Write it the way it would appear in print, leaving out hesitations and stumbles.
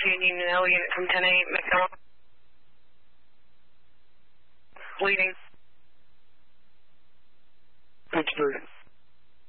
Union L unit from 10-8 McDonald. Leading. Pitch 3.